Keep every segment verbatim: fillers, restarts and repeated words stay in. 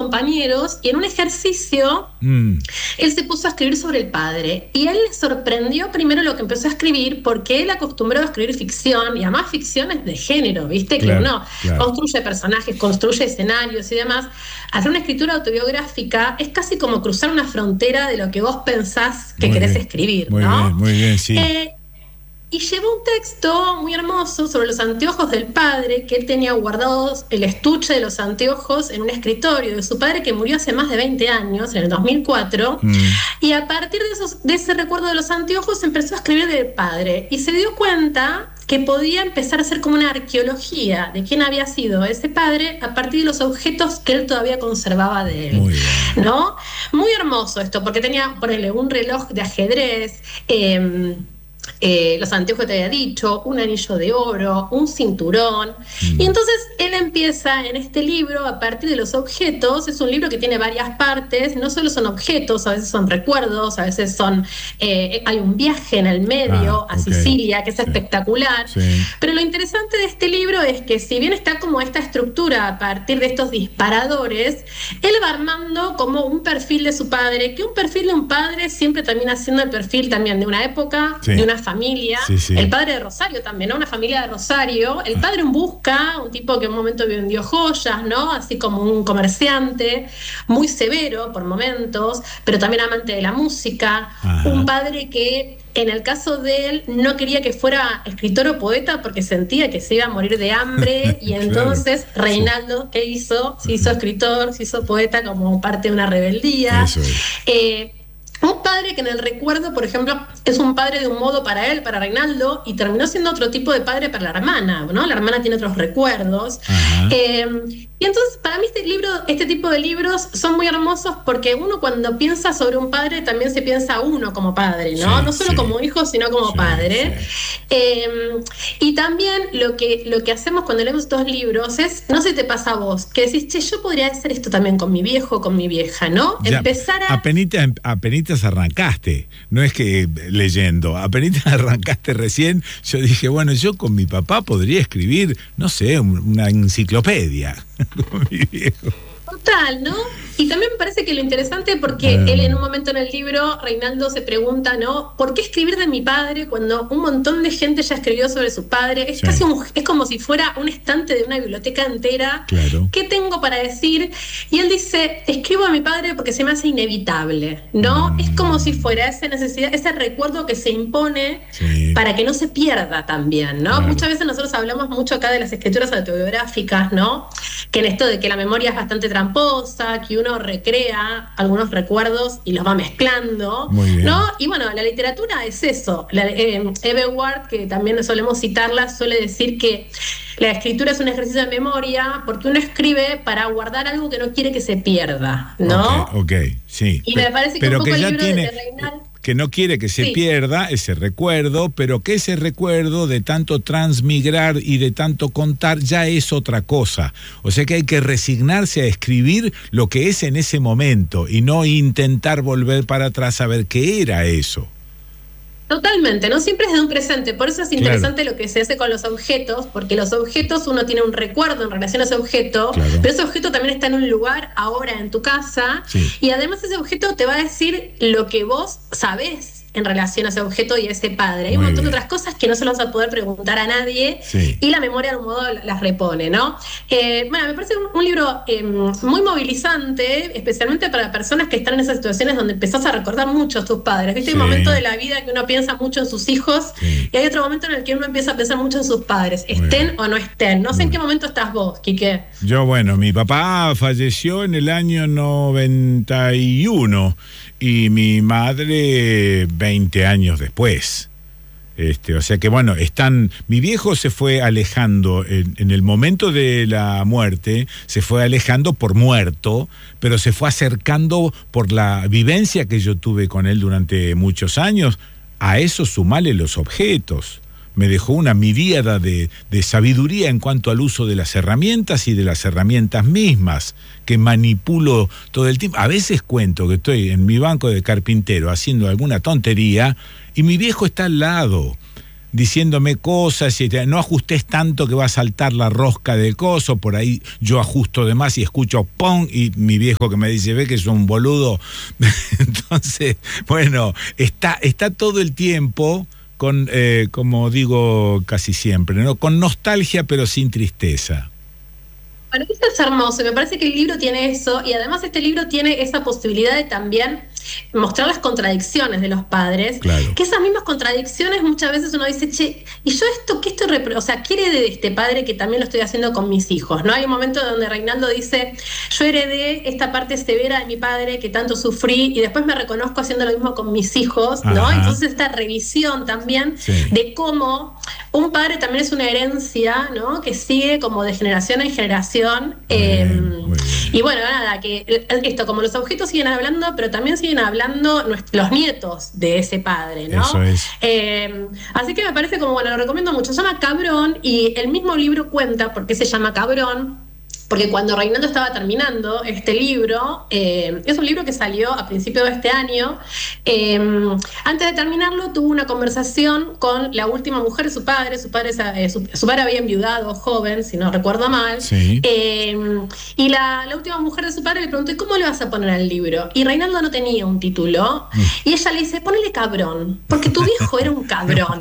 compañeros y en un ejercicio mm. él se puso a escribir sobre el padre y a él le sorprendió primero lo que empezó a escribir porque él acostumbrado a escribir ficción y además ficciones de género, ¿viste? Claro, que uno claro. construye personajes, construye escenarios y demás. Hacer una escritura autobiográfica es casi como cruzar una frontera de lo que vos pensás que muy querés bien, escribir, muy ¿no? Bien, muy bien, sí. Eh, Y llevó un texto muy hermoso sobre los anteojos del padre, que él tenía guardados el estuche de los anteojos en un escritorio de su padre que murió hace más de veinte años, en el dos mil cuatro, mm. y a partir de, esos, de ese recuerdo de los anteojos empezó a escribir del padre y se dio cuenta que podía empezar a hacer como una arqueología de quién había sido ese padre a partir de los objetos que él todavía conservaba de él. Muy bien. ¿No? Muy hermoso esto, porque tenía, ponele, un reloj de ajedrez, eh, Eh, los anteojos que te había dicho, un anillo de oro, un cinturón. Mm. Y entonces él empieza en este libro a partir de los objetos. Es un libro que tiene varias partes, no solo son objetos, a veces son recuerdos, a veces son eh, hay un viaje en el medio ah, a okay. Sicilia, que es sí. espectacular. Sí. Pero lo interesante de este libro es que si bien está como esta estructura a partir de estos disparadores, él va armando como un perfil de su padre, que un perfil de un padre siempre termina siendo el perfil también de una época, sí. de una familia, sí, sí. el padre de Rosario también, ¿no? Una familia de Rosario, el padre en busca, un tipo que en un momento vendió joyas, ¿no? Así como un comerciante, muy severo por momentos, pero también amante de la música, ajá. un padre que en el caso de él no quería que fuera escritor o poeta porque sentía que se iba a morir de hambre y entonces claro. Reinaldo, ¿qué hizo? Se hizo escritor, se hizo poeta como parte de una rebeldía. Eso es. Eh, Un padre que en el recuerdo, por ejemplo, es un padre de un modo para él, para Reinaldo, y terminó siendo otro tipo de padre para la hermana, ¿no? La hermana tiene otros recuerdos. Eh, y entonces, para mí, este libro, este tipo de libros son muy hermosos porque uno cuando piensa sobre un padre también se piensa a uno como padre, ¿no? Sí, no solo sí. como hijo, sino como sí, padre. Sí. Eh, y también lo que, lo que hacemos cuando leemos estos libros es, no sé si te pasa a vos, que decís, che, yo podría hacer esto también con mi viejo, con mi vieja, ¿no? Ya, empezar a... Apenita, apenita arrancaste, no es que leyendo, apenas arrancaste recién, yo dije, bueno, yo con mi papá podría escribir, no sé, una enciclopedia con mi viejo. Total, ¿no? Y también me parece que lo interesante porque uh, él en un momento en el libro, Reinaldo se pregunta, ¿no? ¿Por qué escribir de mi padre cuando un montón de gente ya escribió sobre su padre? Es sí. casi un, es como si fuera un estante de una biblioteca entera. Claro. ¿Qué tengo para decir? Y él dice, escribo a mi padre porque se me hace inevitable, ¿no? Mm. Es como si fuera esa necesidad, ese recuerdo que se impone sí. para que no se pierda también, ¿no? Claro. Muchas veces nosotros hablamos mucho acá de las escrituras autobiográficas, ¿no? Que en esto de que la memoria es bastante tramposa, que uno recrea algunos recuerdos y los va mezclando, ¿no? Y bueno, la literatura es eso. La, eh, Eve Ward, que también solemos citarla, suele decir que la escritura es un ejercicio de memoria porque uno escribe para guardar algo que no quiere que se pierda, ¿no? Ok, okay sí. Y pero, me parece que pero un poco que el ya libro tiene... de Reinaldo... que no quiere que se sí. pierda ese recuerdo, pero que ese recuerdo de tanto transmigrar y de tanto contar ya es otra cosa. O sea que hay que resignarse a escribir lo que es en ese momento y no intentar volver para atrás a ver qué era eso. Totalmente, no siempre es de un presente, por eso es interesante claro. lo que se hace con los objetos, porque los objetos uno tiene un recuerdo en relación a ese objeto, claro. pero ese objeto también está en un lugar ahora en tu casa, sí. y además ese objeto te va a decir lo que vos sabés en relación a ese objeto y a ese padre. Hay un montón de otras cosas que no se las vas a poder preguntar a nadie sí. y la memoria de un modo las repone, ¿no? Eh, bueno, me parece un, un libro eh, muy movilizante, especialmente para personas que están en esas situaciones donde empezás a recordar mucho a tus padres. ¿Viste? Sí. Hay un momento de la vida que uno piensa mucho en sus hijos sí. y hay otro momento en el que uno empieza a pensar mucho en sus padres, estén o no estén. No sé muy en qué momento estás vos, Quique. Yo, bueno, mi papá falleció en el año noventa y uno y mi madre veinte años después. Este, o sea que bueno, están, mi viejo se fue alejando en, en el momento de la muerte, se fue alejando por muerto, pero se fue acercando por la vivencia que yo tuve con él durante muchos años. A eso sumale los objetos. Me dejó una miríada de, de sabiduría en cuanto al uso de las herramientas y de las herramientas mismas, que manipulo todo el tiempo. A veces cuento que estoy en mi banco de carpintero haciendo alguna tontería y mi viejo está al lado. diciéndome cosas, y te, no ajustes tanto que va a saltar la rosca del coso, por ahí yo ajusto de más y escucho ¡pum! Y mi viejo que me dice, ve que es un boludo. Entonces, bueno, está, está todo el tiempo con, eh, como digo casi siempre, ¿no? Con nostalgia pero sin tristeza. Bueno, esto es hermoso, me parece que el libro tiene eso, y además este libro tiene esa posibilidad de también mostrar las contradicciones de los padres, claro. Que esas mismas contradicciones muchas veces uno dice, che, ¿y yo esto qué estoy repro-? O sea, ¿qué heredé de este padre que también lo estoy haciendo con mis hijos? ¿No? Hay un momento donde Reinaldo dice, yo heredé esta parte severa de mi padre que tanto sufrí y después me reconozco haciendo lo mismo con mis hijos, ¿no? Ajá. Entonces esta revisión también sí. de cómo un padre también es una herencia, ¿no? Que sigue como de generación en generación. Muy eh, bien, muy bien. Y bueno, nada, que esto, como los objetos siguen hablando, pero también siguen hablando los nietos de ese padre, ¿no? Eso es. Eh, así que me parece como, bueno, lo recomiendo mucho. Se llama Cabrón, y el mismo libro cuenta por qué se llama Cabrón. Porque cuando Reinaldo estaba terminando este libro, eh, es un libro que salió a principios de este año, eh, antes de terminarlo tuvo una conversación con la última mujer de su padre, su padre, eh, su, su padre había enviudado joven, si no recuerdo mal, sí. eh, y la, la última mujer de su padre le preguntó, ¿y cómo le vas a poner al libro? Y Reinaldo no tenía un título, mm. y ella le dice, ponele Cabrón, porque tu viejo era un cabrón.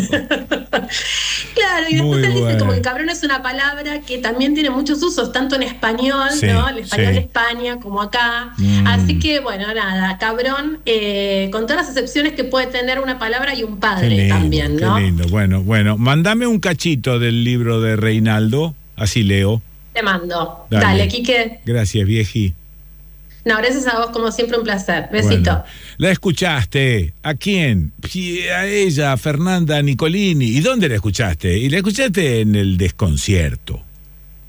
Claro, y después Muy él dice bueno. como que cabrón es una palabra que también tiene muchos usos, tanto en español, sí, ¿no? El español sí. de España como acá. Mm. Así que, bueno, nada, cabrón, eh, con todas las excepciones que puede tener una palabra y un padre qué lindo, también, ¿no? Qué lindo. Bueno, bueno, mándame un cachito del libro de Reinaldo, así leo. Te mando. Dale, Dale Quique. Gracias, vieji. No, gracias a vos, como siempre, un placer. Besito. Bueno, la escuchaste. ¿A quién? A ella, a Fernanda Nicolini. ¿Y dónde la escuchaste? Y la escuchaste en El Desconcierto.